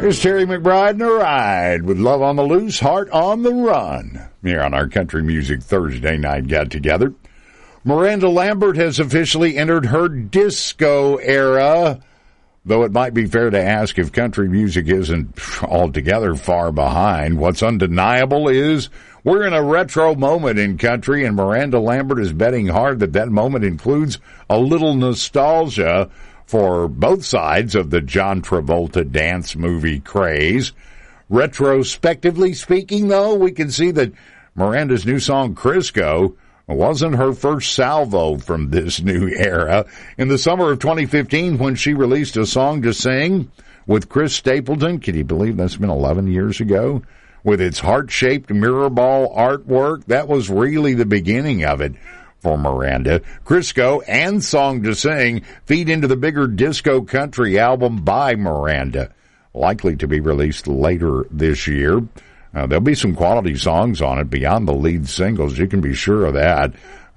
Here's Terry McBride and a Ride with Love on the Loose, Heart on the Run. Here on our Country Music Thursday night get-together. Miranda Lambert has officially entered her disco era, though it might be fair to ask if country music isn't altogether far behind. What's undeniable is we're in a retro moment in country, and Miranda Lambert is betting hard that moment includes a little nostalgia for both sides of the John Travolta dance movie craze. Retrospectively speaking, though, we can see that Miranda's new song, Crisco, wasn't her first salvo from this new era. In the summer of 2015, when she released a song to sing with Chris Stapleton, can you believe that's been 11 years ago? With its heart-shaped mirror ball artwork, that was really the beginning of it for Miranda. Crisco and Song to Sing feed into the bigger disco country album by Miranda, likely to be released later this year. There'll be some quality songs on it beyond the lead singles. You can be sure of that.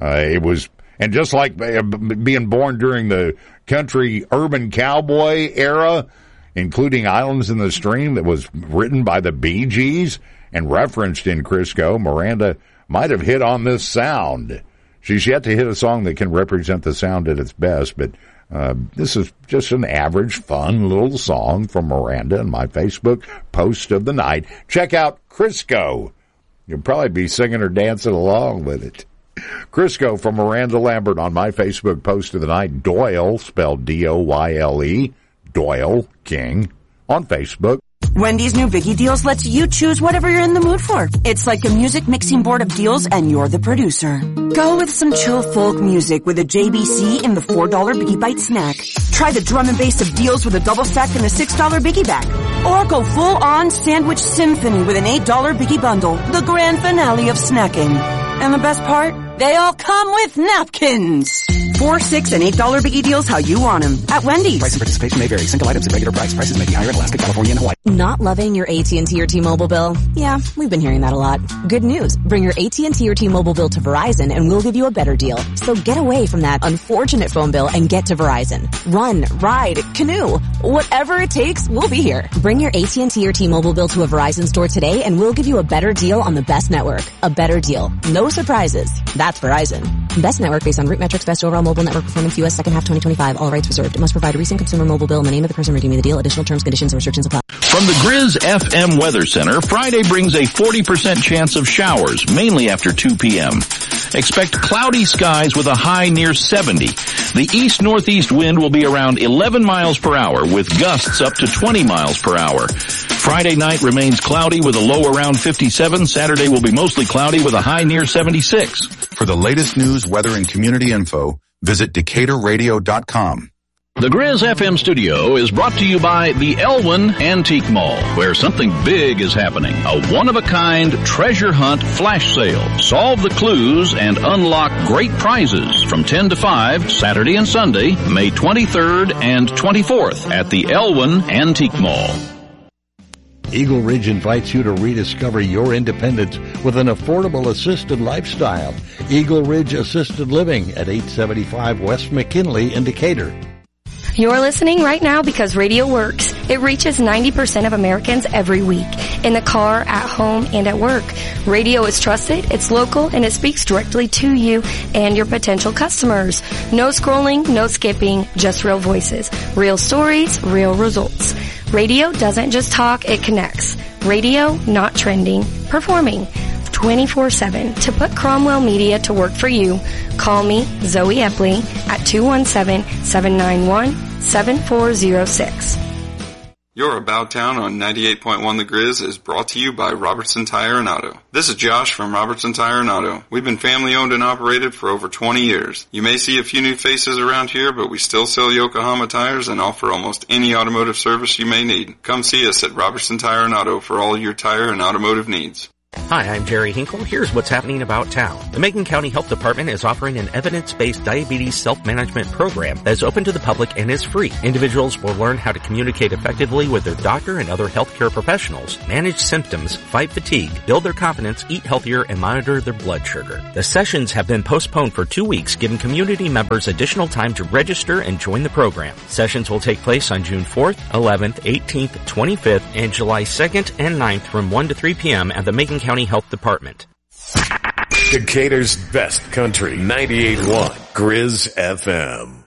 And just like being born during the country urban cowboy era, including Islands in the Stream that was written by the Bee Gees and referenced in Crisco, Miranda might have hit on this sound. She's yet to hit a song that can represent the sound at its best, but this is just an average, fun little song from Miranda in my Facebook post of the night. Check out Crisco. You'll probably be singing or dancing along with it. Crisco from Miranda Lambert on my Facebook post of the night. Doyle, spelled D-O-Y-L-E, Doyle King, on Facebook. Wendy's new Biggie Deals lets you choose whatever you're in the mood for. It's like a music mixing board of deals, and you're the producer. Go with some chill folk music with a JBC in the $4 Biggie Bite snack. Try the drum and bass of deals with a double stack and a $6 Biggie bag. Or go full-on sandwich symphony with an $8 Biggie bundle, the grand finale of snacking. And the best part? They all come with napkins. $4, $6, and $8 Biggie Deals how you want them at Wendy's. Price and participation may vary. Single items at regular price. Prices may be higher in Alaska, California, and Hawaii. Not loving your AT&T or T-Mobile bill? Yeah, we've been hearing that a lot. Good news. Bring your AT&T or T-Mobile bill to Verizon and we'll give you a better deal. So get away from that unfortunate phone bill and get to Verizon. Run, ride, canoe. Whatever it takes, we'll be here. Bring your AT&T or T-Mobile bill to a Verizon store today and we'll give you a better deal on the best network. A better deal. No surprises. That's Verizon. Best network based on root metrics, best overall mobile network performance, U.S. second half 2025. All rights reserved. It must provide a recent consumer mobile bill and the name of the person redeeming the deal. Additional terms, conditions, and restrictions apply. From the Grizz FM Weather Center, Friday brings a 40% chance of showers, mainly after 2 p.m. Expect cloudy skies with a high near 70. The east-northeast wind will be around 11 miles per hour with gusts up to 20 miles per hour. Friday night remains cloudy with a low around 57. Saturday will be mostly cloudy with a high near 76. For the latest news, weather, and community info, visit DecaturRadio.com. The Grizz FM studio is brought to you by the Elwyn Antique Mall, where something big is happening. A one-of-a-kind treasure hunt flash sale. Solve the clues and unlock great prizes from 10 to 5, Saturday and Sunday, May 23rd and 24th at the Elwyn Antique Mall. Eagle Ridge invites you to rediscover your independence with an affordable assisted lifestyle. Eagle Ridge Assisted Living at 875 West McKinley in Decatur. You're listening right now because radio works. It reaches 90% of Americans every week. In the car, at home, and at work. Radio is trusted, it's local, and it speaks directly to you and your potential customers. No scrolling, no skipping, just real voices. Real stories, real results. Radio doesn't just talk, it connects. Radio, not trending, performing. 24/7. To put Cromwell Media to work for you, call me, Zoe Epley, at 217-791-7406. Your About Town on 98.1 The Grizz is brought to you by Robertson Tire and Auto. This is Josh from Robertson Tire and Auto. We've been family owned and operated for over 20 years. You may see a few new faces around here, but we still sell Yokohama tires and offer almost any automotive service you may need. Come see us at Robertson Tire and Auto for all your tire and automotive needs. Hi, I'm Jerry Hinkle. Here's what's happening about town. The Macon County Health Department is offering an evidence-based diabetes self-management program that is open to the public and is free. Individuals will learn how to communicate effectively with their doctor and other healthcare professionals, manage symptoms, fight fatigue, build their confidence, eat healthier, and monitor their blood sugar. The sessions have been postponed for 2 weeks, giving community members additional time to register and join the program. Sessions will take place on June 4th, 11th, 18th, 25th, and July 2nd and 9th from 1 to 3 p.m. at the Macon County Health Department. Decatur's best country, 98.1 Grizz FM.